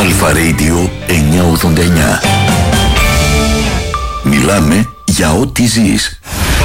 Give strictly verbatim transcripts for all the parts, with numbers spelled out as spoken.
Αλφα Radio εννιακόσια ογδόντα εννιά. Μιλάμε για ό,τι ζεις.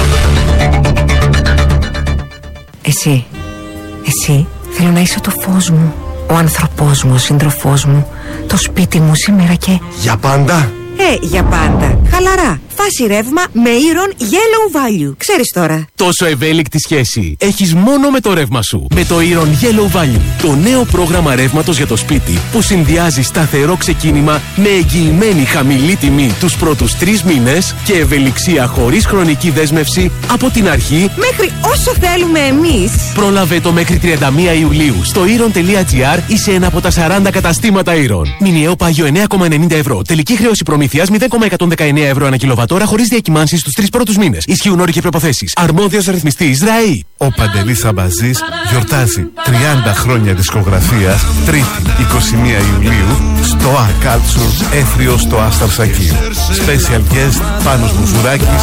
Εσύ, εσύ θέλω να είσαι το φως μου, ο άνθρωπός μου, ο σύντροφός μου, το σπίτι μου σήμερα και... Για πάντα? Ε, για πάντα. Χαλαρά. Φάση ρεύμα με Iron Yellow Value. Ξέρεις τώρα. Τόσο ευέλικτη σχέση έχεις μόνο με το ρεύμα σου. Με το Iron Yellow Value. Το νέο πρόγραμμα ρεύματος για το σπίτι που συνδυάζει σταθερό ξεκίνημα με εγγυημένη χαμηλή τιμή τους πρώτους τρεις μήνες και ευελιξία χωρίς χρονική δέσμευση από την αρχή μέχρι όσο θέλουμε εμείς. Πρόλαβε το μέχρι τριάντα μία Ιουλίου στο iron τελεία gr ή σε ένα από τα σαράντα καταστήματα Iron. Μηνιαίο πάγιο εννέα κόμμα ενενήντα ευρώ. Τελική χρέωση προμήθειας μηδέν κόμμα εκατόν δεκαεννέα ευρώ ανά κιλοβατόρα χωρίς διακυμάνσεις στους τρεις πρώτους μήνες. Ισχύουν όροι και προϋποθέσεις. Αρμόδιος ρυθμιστής ΡΑΗ. Ο Παντελής Αμπαζής γιορτάζει τριάντα χρόνια δισκογραφίας, Τρίτη είκοσι μία Ιουλίου στο A Culture Έθριο στο Άσταρ Σακί. Special guest Πάνος Μουζουράκης,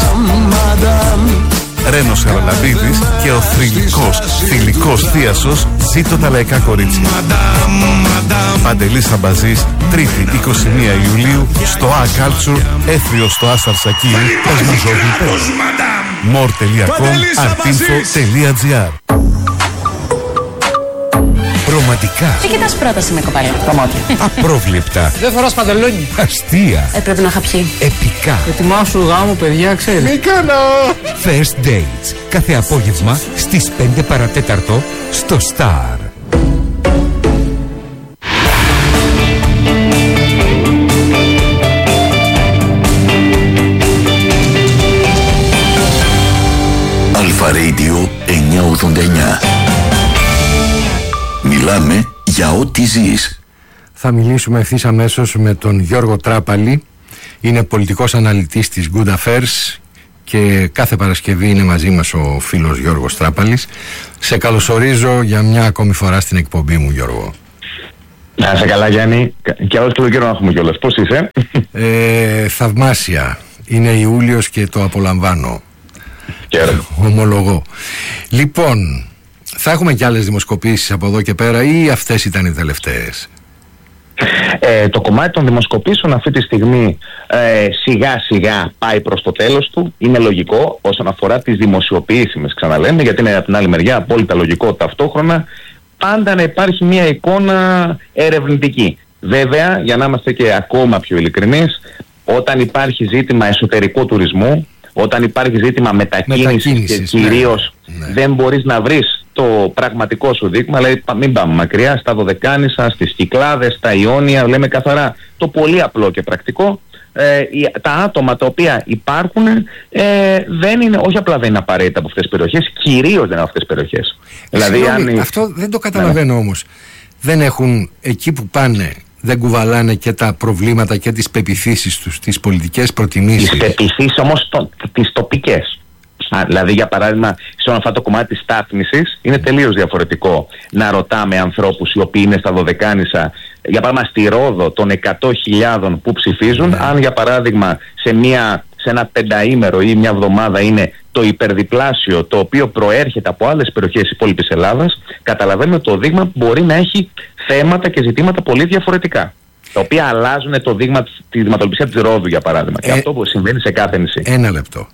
Ρένος Χαραλαμπίδης και ο θρυλικός, θηλυκός θίασος Ζήτω τα λαϊκά κορίτσια. Παντελής Αμπαζής, Τρίτη είκοσι μία Ιουλίου στο A Culture Έθριο στο Άσταρ Σακί. Πες μου Ζώδη, πες. more τελεία com artinfo τελεία gr. Πραγματικά. Τι κοιτάς πρόταση με κοπέλα? Τα μάτια. Απρόβλεπτα. Δεν φοράς παντελόνι. Αστεία. Ε, πρέπει να είχα πιει. Επικά. Ετοιμάσου γάμο, παιδιά, ξέρεις. Μη κάνω. First Dates. Κάθε απόγευμα στις πέντε παρατέταρτο στο Star. Αλφα Radio εννιακόσια ογδόντα εννιά. Μιλάμε για ό,τι ζεις. Θα μιλήσουμε ευθύς αμέσως με τον Γιώργο Τράπαλη. Είναι πολιτικός αναλυτής της Good Affairs και κάθε Παρασκευή είναι μαζί μας ο φίλος Γιώργος Τράπαλης. Σε καλωσορίζω για μια ακόμη φορά στην εκπομπή μου, Γιώργο. Να είσαι καλά, Γιάννη, και άλλο τον καιρό να έχουμε κιόλας. Πώς είσαι? Ε, θαυμάσια. Είναι Ιούλιος και το απολαμβάνω. Χαίρομαι. Ομολογώ. Λοιπόν, θα έχουμε κι άλλες δημοσκοπήσεις από εδώ και πέρα ή αυτές ήταν οι τελευταίες? Ε, το κομμάτι των δημοσκοπήσεων αυτή τη στιγμή ε, σιγά σιγά πάει προς το τέλος του. Είναι λογικό όσον αφορά τις δημοσιοποιήσιμες, ξαναλέμε, γιατί είναι από την άλλη μεριά απόλυτα λογικό ταυτόχρονα πάντα να υπάρχει μια εικόνα ερευνητική. Βέβαια, για να είμαστε και ακόμα πιο ειλικρινείς, όταν υπάρχει ζήτημα εσωτερικού τουρισμού, όταν υπάρχει ζήτημα μετακίνησης, μετακίνησης και κυρίως ναι, ναι. δεν μπορείς να βρεις το πραγματικό σου δείγμα, δηλαδή μην πάμε μακριά, στα Δωδεκάνησα, στις Κυκλάδες, στα Ιόνια, λέμε καθαρά το πολύ απλό και πρακτικό, ε, τα άτομα τα οποία υπάρχουν ε, δεν είναι, όχι απλά δεν είναι απαραίτητα από αυτές τις περιοχές, κυρίως δεν είναι από αυτές τις περιοχές. Δηλαδή, αν... Αυτό δεν το καταλαβαίνω ναι. όμως. Δεν έχουν εκεί που πάνε, δεν κουβαλάνε και τα προβλήματα και τις πεποιθήσεις τους, τις πολιτικές προτιμήσεις. Τις πεποιθήσεις όμως το, τις τοπικές. Α, δηλαδή για παράδειγμα σε αυτό το κομμάτι της στάθμισης είναι τελείως διαφορετικό να ρωτάμε ανθρώπους οι οποίοι είναι στα Δωδεκάνησα, για παράδειγμα στη Ρόδο των εκατό χιλιάδων που ψηφίζουν, ναι. αν για παράδειγμα σε, μια, σε ένα πενταήμερο ή μια εβδομάδα είναι το υπερδιπλάσιο το οποίο προέρχεται από άλλες περιοχές της υπόλοιπης Ελλάδας, καταλαβαίνουμε ότι το δείγμα μπορεί να έχει θέματα και ζητήματα πολύ διαφορετικά, τα οποία αλλάζουν το δείγμα, τη δειγματοληψία της Ρόδου για παράδειγμα, ε, και αυτό που συμβαίνει σε κάθε νησί. Ένα λεπτό.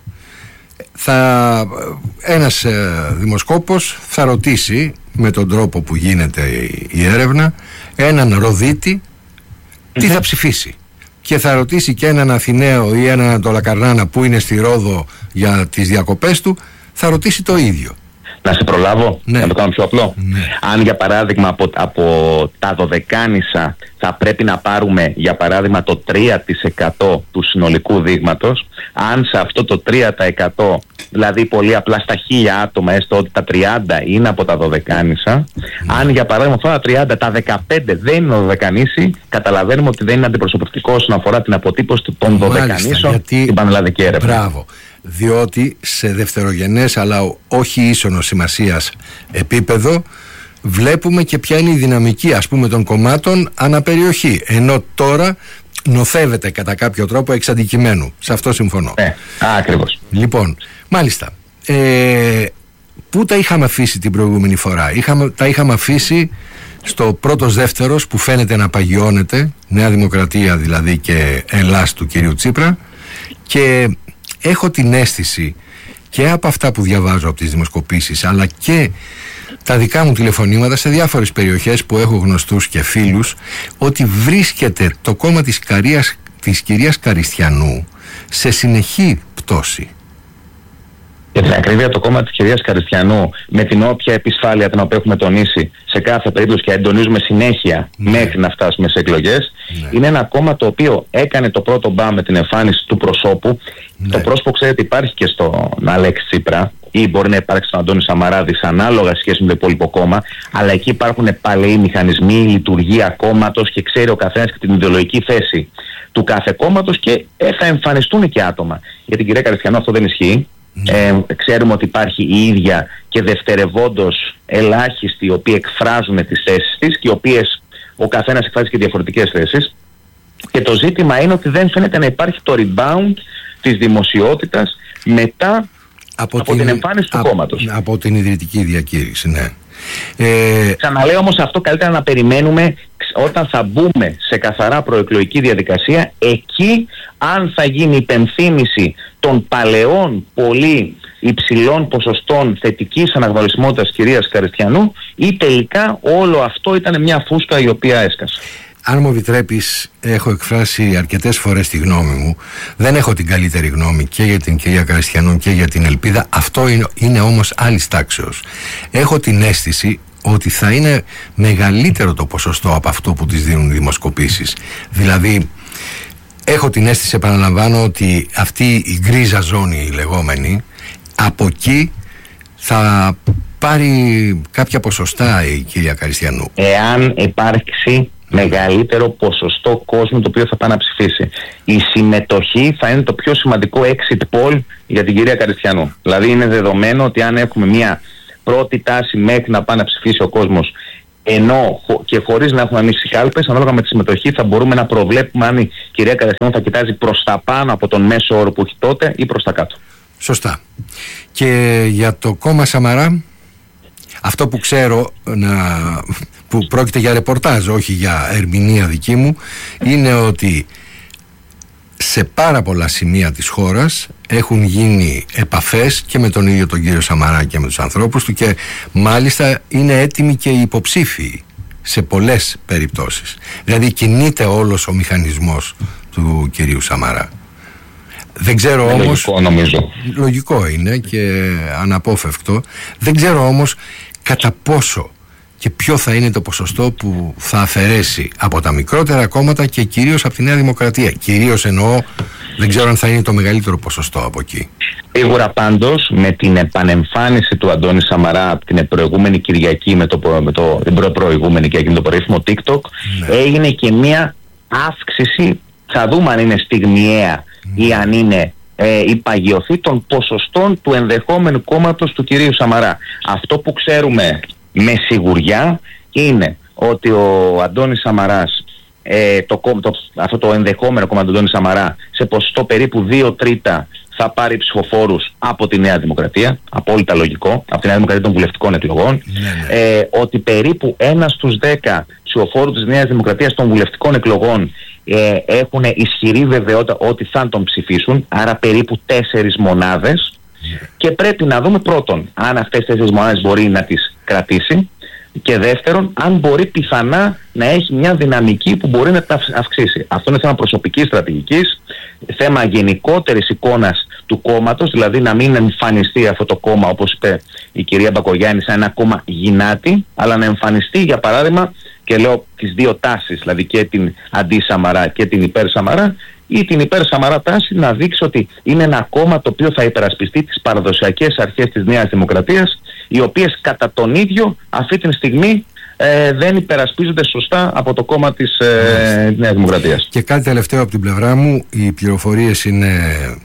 Θα, ένας ε, δημοσκόπος θα ρωτήσει με τον τρόπο που γίνεται η, η έρευνα έναν Ροδίτη τι θα ψηφίσει, και θα ρωτήσει και έναν Αθηναίο ή έναν Ανατολακαρνάνα που είναι στη Ρόδο για τις διακοπές του, θα ρωτήσει το ίδιο. Να σε προλάβω, ναι. να το κάνω πιο απλό. Ναι. Αν για παράδειγμα από, από τα Δωδεκάνησα θα πρέπει να πάρουμε για παράδειγμα το τρία τοις εκατό του συνολικού δείγματος, αν σε αυτό το τρία τοις εκατό, δηλαδή πολύ απλά στα χίλια άτομα, έστω ότι τα τριάντα είναι από τα Δωδεκάνησα, ναι. αν για παράδειγμα αυτά τα τριάντα, τα δεκαπέντε δεν είναι Δωδεκανήσι, καταλαβαίνουμε ότι δεν είναι αντιπροσωπευτικό όσον αφορά την αποτύπωση των Δωδεκανήσων στην πανελλαδική έρευνα. Μπράβο. Διότι σε δευτερογενές αλλά όχι ίσονος σημασίας επίπεδο βλέπουμε και ποια είναι η δυναμική, ας πούμε, των κομμάτων αναπεριοχή, ενώ τώρα νοθεύεται κατά κάποιο τρόπο εξ αντικειμένου. Σε αυτό συμφωνώ. Ναι, ακριβώς. Λοιπόν, μάλιστα, ε, πού τα είχαμε αφήσει την προηγούμενη φορά? Είχαμε, τα είχαμε αφήσει στο πρώτος δεύτερος που φαίνεται να παγιώνεται, Νέα Δημοκρατία δηλαδή και Ελλάς του κυρίου Τσίπρα, και έχω την αίσθηση και από αυτά που διαβάζω από τις δημοσκοπήσεις αλλά και τα δικά μου τηλεφωνήματα σε διάφορες περιοχές που έχω γνωστούς και φίλους, ότι βρίσκεται το κόμμα της, Καρίας, της κυρίας Καριστιανού σε συνεχή πτώση. Για την ακρίβεια, το κόμμα της κυρίας Καριστιανού, με την όποια επισφάλεια την οποία έχουμε τονίσει σε κάθε περίπτωση και εντονίζουμε συνέχεια ναι. μέχρι να φτάσουμε σε εκλογές, ναι. είναι ένα κόμμα το οποίο έκανε το πρώτο μπαμ με την εμφάνιση του προσώπου. Ναι. Το πρόσωπο, ξέρετε, υπάρχει και στον Αλέξη Τσίπρα, ή μπορεί να υπάρξει στον Αντώνη Σαμαρά, δυσανάλογα σχέση με το υπόλοιπο κόμμα, αλλά εκεί υπάρχουν παλαιοί μηχανισμοί, λειτουργία κόμματος και ξέρει ο καθένας και την ιδεολογική θέση του κάθε κόμματος και ε, θα εμφανιστούν και άτομα. Για την κυρία Καριστιανού αυτό δεν ισχύει. Ε, ξέρουμε ότι υπάρχει η ίδια και δευτερευόντως ελάχιστοι οι οποίοι εκφράζουν τις θέσεις της και οι οποίες ο καθένας εκφράζει και διαφορετικές θέσεις, και το ζήτημα είναι ότι δεν φαίνεται να υπάρχει το rebound της δημοσιότητας μετά από, από την, την εμφάνιση του από, κόμματος, από την ιδρυτική διακήρυξη, ναι. Ε... Ξαναλέω όμως, αυτό καλύτερα να περιμένουμε όταν θα μπούμε σε καθαρά προεκλογική διαδικασία. Εκεί, αν θα γίνει υπενθύμηση των παλαιών πολύ υψηλών ποσοστών θετικής αναγνωρισιμότητας κυρίας Καριστιανού, ή τελικά όλο αυτό ήταν μια φούσκα η οποία έσκασε. Αν μου επιτρέπεις, έχω εκφράσει αρκετές φορές τη γνώμη μου. Δεν έχω την καλύτερη γνώμη και για την κυρία Καριστιανού και για την Ελπίδα. Αυτό είναι, είναι όμως άλλης τάξεως. Έχω την αίσθηση ότι θα είναι μεγαλύτερο το ποσοστό από αυτό που τις δίνουν οι δημοσκοπήσεις. Δηλαδή, έχω την αίσθηση, επαναλαμβάνω, ότι αυτή η γκρίζα ζώνη η λεγόμενη, από εκεί θα πάρει κάποια ποσοστά η κυρία Καριστιανού. Εάν υπάρξει μεγαλύτερο ποσοστό κόσμου το οποίο θα πάει να ψηφίσει, η συμμετοχή θα είναι το πιο σημαντικό exit poll για την κυρία Καριστιανού. Δηλαδή είναι δεδομένο ότι αν έχουμε μια πρώτη τάση μέχρι να πάει να ψηφίσει ο κόσμος, ενώ και χωρίς να έχουμε ανοίξει κάλπες, ανάλογα με τη συμμετοχή θα μπορούμε να προβλέπουμε αν η κυρία Καριστιανού θα κοιτάζει προς τα πάνω από τον μέσο όρο που έχει τότε ή προς τα κάτω. Σωστά. Και για το κόμμα Σαμαρά, αυτό που ξέρω, να, που πρόκειται για ρεπορτάζ, όχι για ερμηνεία δική μου, είναι ότι σε πάρα πολλά σημεία της χώρας έχουν γίνει επαφές και με τον ίδιο τον κύριο Σαμαρά και με τους ανθρώπους του, και μάλιστα είναι έτοιμοι και οι υποψήφοι σε πολλές περιπτώσεις. Δηλαδή κινείται όλος ο μηχανισμός του κυρίου Σαμαρά. Δεν ξέρω όμως, λογικό, νομίζω. Λογικό είναι και αναπόφευκτο. Δεν ξέρω όμως κατά πόσο και ποιο θα είναι το ποσοστό που θα αφαιρέσει από τα μικρότερα κόμματα και κυρίως από τη Νέα Δημοκρατία. Κυρίως εννοώ, δεν ξέρω αν θα είναι το μεγαλύτερο ποσοστό από εκεί. Σίγουρα πάντως με την επανεμφάνιση του Αντώνη Σαμαρά από την προηγούμενη Κυριακή, με το, με το, την προ προηγούμενη και εκείνο το περίφημο TikTok, ναι. έγινε και μια αύξηση, θα δούμε αν είναι στιγμιαία ναι. ή αν είναι ε, η παγιωθεί των ποσοστών του ενδεχόμενου κόμματος του κυρίου Σαμαρά. Αυτό που ξέρουμε με σιγουριά είναι ότι ο Αντώνης Σαμαράς, ε, το, το, αυτό το ενδεχόμενο κόμμα του Αντώνη Σαμαρά, σε ποσοστό περίπου δύο τρίτα θα πάρει ψηφοφόρους από τη Νέα Δημοκρατία, απόλυτα λογικό, από τη Νέα Δημοκρατία των βουλευτικών εκλογών, ναι, ναι. Ε, ότι περίπου ένα στους δέκα ψηφοφόρους της Νέας Δημοκρατίας των βουλευτικών εκλογών ε, έχουν ισχυρή βεβαιότητα ότι θα τον ψηφίσουν, άρα περίπου τέσσερις μονάδες. Yeah. Και πρέπει να δούμε πρώτον αν αυτές τις τέσσερις μονάδες μπορεί να τις κρατήσει, και δεύτερον αν μπορεί πιθανά να έχει μια δυναμική που μπορεί να τα αυξήσει. Αυτό είναι θέμα προσωπικής στρατηγικής, θέμα γενικότερης εικόνας του κόμματος, δηλαδή να μην εμφανιστεί αυτό το κόμμα, όπως είπε η κυρία Μπακογιάννη, σαν ένα κόμμα γυνάτη, αλλά να εμφανιστεί, για παράδειγμα, και λέω τις δύο τάσεις, δηλαδή και την αντι-Σαμαρά και την υπέρ-Σαμαρά, ή την υπέρ-Σαμαρά τάση να δείξει ότι είναι ένα κόμμα το οποίο θα υπερασπιστεί τις παραδοσιακές αρχές της Νέας Δημοκρατίας, οι οποίες κατά τον ίδιο αυτή τη στιγμή ε, δεν υπερασπίζονται σωστά από το κόμμα της ε, Νέας Δημοκρατίας. Και κάτι τελευταίο από την πλευρά μου, οι πληροφορίες είναι,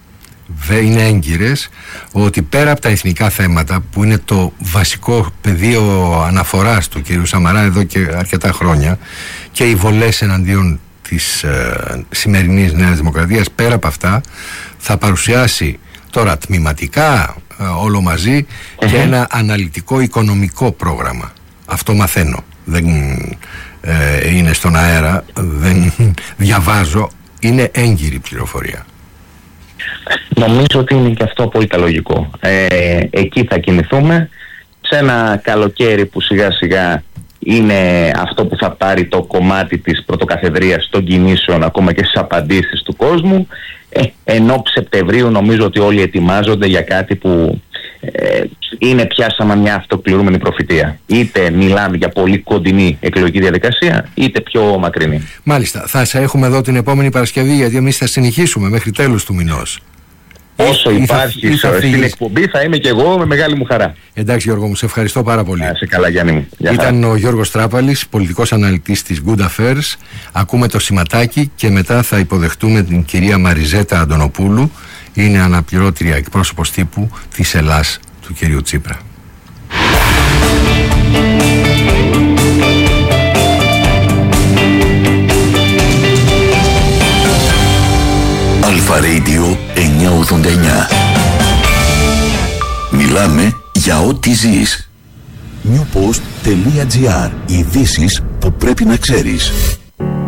είναι έγκυρες, ότι πέρα από τα εθνικά θέματα που είναι το βασικό πεδίο αναφοράς του κ. Σαμαρά εδώ και αρκετά χρόνια, και οι βολές εναντίον της ε, σημερινής Νέας Δημοκρατίας, πέρα από αυτά θα παρουσιάσει τώρα τμηματικά ε, όλο μαζί mm-hmm. και ένα αναλυτικό οικονομικό πρόγραμμα. Αυτό μαθαίνω. δεν ε, είναι στον αέρα, δεν διαβάζω, είναι έγκυρη πληροφορία. Νομίζω ότι είναι και αυτό απόλυτα λογικό. Ε, εκεί θα κινηθούμε σε ένα καλοκαίρι που σιγά σιγά είναι αυτό που θα πάρει το κομμάτι της πρωτοκαθεδρίας των κινήσεων, ακόμα και στις απαντήσεις του κόσμου. Ε, ενώ Σεπτεμβρίου νομίζω ότι όλοι ετοιμάζονται για κάτι που ε, είναι πια σαν μια αυτοκληρούμενη προφητεία. Είτε μιλάμε για πολύ κοντινή εκλογική διαδικασία, είτε πιο μακρινή. Μάλιστα, θα σε έχουμε εδώ την επόμενη Παρασκευή, γιατί εμείς θα συνεχίσουμε μέχρι τέλος του μηνός. Όσο Ή υπάρχει θα, θα στην εκπομπή θα είμαι και εγώ με μεγάλη μου χαρά. Εντάξει Γιώργο μου, σε ευχαριστώ πάρα πολύ. Να είσαι καλά Γιάννη μου. Γεια Ήταν χαρά. ο Γιώργος Τράπαλης, πολιτικός αναλυτής της Good Affairs. Ακούμε το σηματάκι και μετά θα υποδεχτούμε την κυρία Μαριζέτα Αντωνοπούλου. Είναι αναπληρώτρια εκπρόσωπος τύπου της Ελλάς του κυρίου Τσίπρα. Αλφα Radio εννιακόσια ογδόντα εννιά. Μιλάμε για ό,τι ζεις. newpost.gr. Ειδήσεις που πρέπει να ξέρεις.